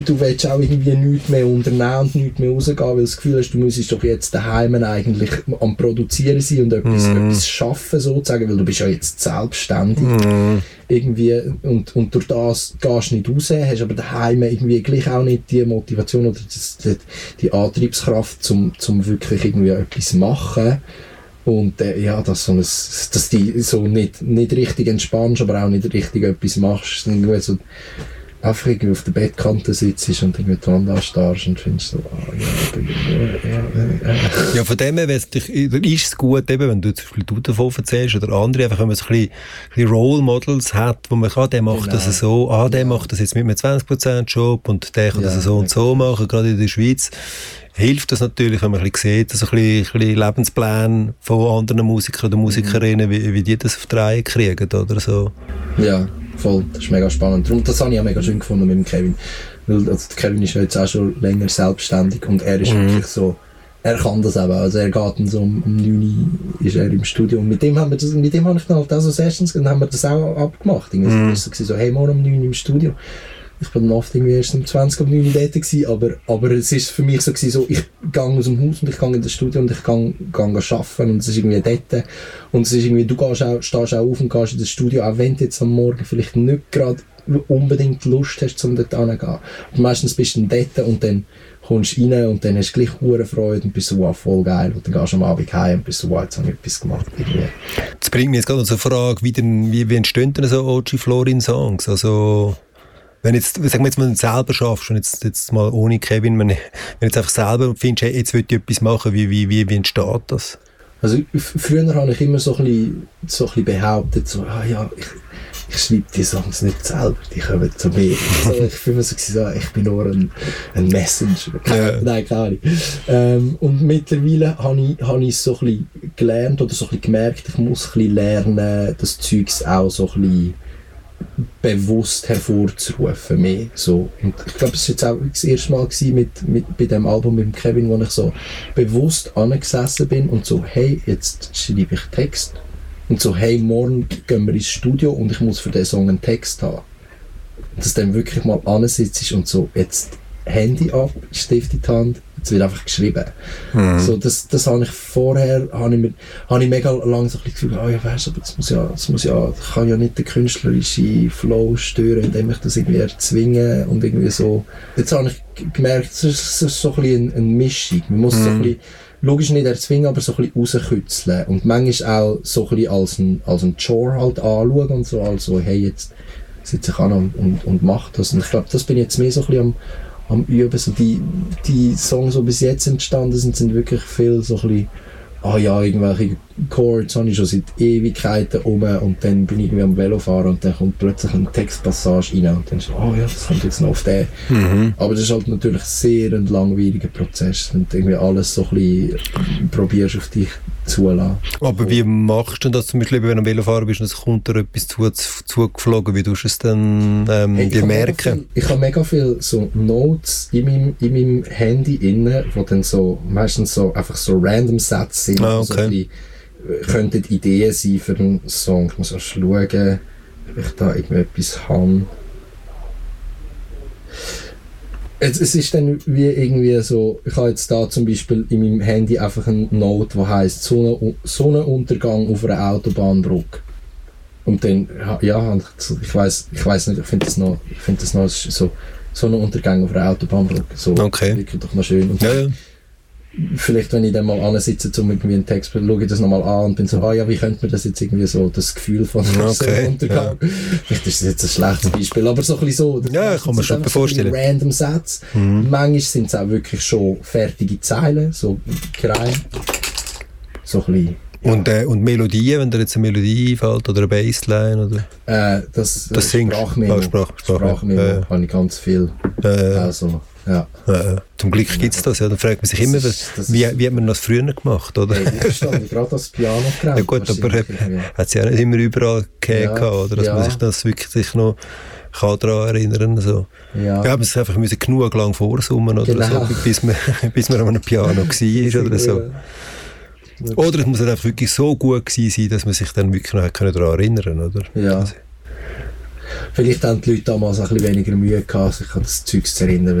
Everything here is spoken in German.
Du willst auch irgendwie nichts mehr unternehmen und nichts mehr rausgehen, weil du das Gefühl hast, du müsstest doch jetzt daheim eigentlich am Produzieren sein und etwas schaffen sozusagen, weil du bist ja jetzt selbstständig irgendwie und durch das gehst du nicht raus, hast aber daheim irgendwie gleich auch nicht die Motivation oder die Antriebskraft, zum wirklich irgendwie etwas machen. Und dass die so nicht richtig entspannst, aber auch nicht richtig etwas machst, irgendwie so einfach irgendwie auf der Bettkante sitzt und irgendwie die Wand anstarrst und findest so, Ja, von dem her ist es gut, eben, wenn du zum Beispiel du davon erzählst oder andere, einfach wenn man so ein bisschen Role Models hat, wo man kann, der macht das so, der macht das jetzt mit einem 20% Job und der kann das so und so machen, gerade in der Schweiz. Hilft das natürlich, wenn man ein bisschen sieht, so ein bisschen Lebenspläne von anderen Musikern oder Musikerinnen, wie die das auf die Reihe kriegen, oder so. Ja, voll. Das ist mega spannend. Und das habe ich auch mega schön gefunden mit dem Kevin. Weil Kevin ist ja jetzt auch schon länger selbstständig und er ist wirklich so, er kann das auch. Also er geht dann so um 9 Uhr ist er im Studio. Und mit dem habe ich dann halt auch so Sessions und haben wir das auch abgemacht. Es war so, hey, morgen um 9 Uhr im Studio. Ich bin oft irgendwie erst um 20 um 9 Uhr dort gewesen, aber es ist für mich so gewesen, so, ich gehe aus dem Haus und ich gehe in das Studio und ich gehe arbeiten und es ist irgendwie dort. Und es ist irgendwie, du stehst auch auf und gehst in das Studio, auch wenn du jetzt am Morgen vielleicht nicht gerade unbedingt Lust hast, um dort hinzugehen. Aber meistens bist du dann dort und dann kommst du rein und dann hast du gleich hohe Freude und bist so, wow, voll geil. Und dann gehst du am Abend heim und bist so, wow, jetzt habe ich etwas gemacht. Irgendwie. Das bringt mich jetzt gerade noch so eine Frage, wie entstehen denn so OG Florin-Songs? Also, wenn jetzt, sagen wir jetzt mal, selber schaffst und jetzt mal ohne Kevin, wenn du jetzt einfach selber findest, hey, jetzt will ich etwas machen, wie entsteht das? Also früher habe ich immer so ein bisschen behauptet, so, ich schreibe die Songs nicht selber, die kommen zu mir. Also, ich bin mir so, ich bin nur ein Messenger. Nein, keine Ahnung. Und mittlerweile habe ich so ein bisschen gelernt oder so ein bisschen gemerkt, ich muss ein bisschen lernen, das Zeugs auch so ein bisschen bewusst hervorzurufen mehr. So. Und ich glaube, es war jetzt auch das erste Mal bei dem Album mit Kevin, wo ich so bewusst angesessen bin und so, hey, jetzt schreibe ich Text. Und so, hey, morgen gehen wir ins Studio und ich muss für diesen Song einen Text haben. Und dass du dann wirklich mal ansitzt und so, jetzt Handy ab, Stift in die Hand, jetzt wird einfach geschrieben. So, das habe ich vorher, habe ich mega lange so ein bisschen gefühlt, ja, weißt du, aber das kann ja nicht den künstlerischen Flow stören, indem ich das irgendwie erzwinge und irgendwie so. Jetzt habe ich gemerkt, es ist so ein bisschen eine Mischung. Man muss so ein bisschen, logisch nicht erzwingen, aber so ein bisschen rauskützeln. Und manchmal auch so ein bisschen als ein Chore halt anschauen und so, also, hey, jetzt sitze ich an und mache das. Und ich glaube, das bin ich jetzt mehr so ein bisschen am Üben. So die Songs, die bis jetzt entstanden sind wirklich viel so ein bisschen, irgendwelche Chords habe ich schon seit Ewigkeiten rum und dann bin ich irgendwie am Velofahren und dann kommt plötzlich eine Textpassage rein und dann so, das kommt jetzt noch auf den. Aber das ist halt natürlich sehr ein langwieriger Prozess, wenn du irgendwie alles so ein bisschen probierst auf dich zulassen. Aber wie machst du das zum Beispiel, wenn du am Velofahren bist und es kommt dir etwas zugeflogen, wie tust du es dann dir merken? Ich habe mega viele so Notes in meinem Handy inne, wo dann so meistens so einfach so random Sätze sind, so könnten Ideen sein für einen Song. Ich muss auch schauen, ob ich da irgendetwas habe. Es ist dann wie irgendwie so, ich habe jetzt da zum Beispiel in meinem Handy einfach eine Note, die heisst Sonnenuntergang auf einer Autobahnbrücke. Und dann, ich weiss nicht, ich finde das noch so Sonnenuntergang auf einer Autobahnbrücke. So, wirklich doch noch schön. Und vielleicht, wenn ich dann mal ansitze, um irgendwie einen Text, schaue ich das nochmal an und bin so, wie könnte man das jetzt irgendwie so, das Gefühl von Sonnenuntergang. Vielleicht ist das jetzt ein schlechtes Beispiel, aber so ein bisschen so. Ja, kann man schon vorstellen. Random Sätze. Manchmal sind es auch wirklich schon fertige Zeilen, so Kreis. So ein bisschen. Und Melodien, wenn dir jetzt eine Melodie einfällt oder eine Bassline? Oder? Das singst Sprachmemo. Sprachmemo habe ich ganz viel. Also, ja. Zum Glück gibt es das, ja. Dann fragt man sich immer, wie hat man das früher gemacht, oder? Ich stand gerade das Piano gerannt. Ja gut, aber hat es ja nicht immer überall gegeben, oder? Dass man sich das wirklich noch daran erinnern kann. So. Ja, man muss einfach genug lang vorsummen, oder so, bis man an einem Piano war, oder so. Oder es muss halt einfach wirklich so gut gewesen sein, dass man sich dann wirklich noch daran erinnern kann, oder? Ja. Vielleicht haben die Leute damals ein bisschen weniger Mühe gehabt, sich an das Zeug zu erinnern,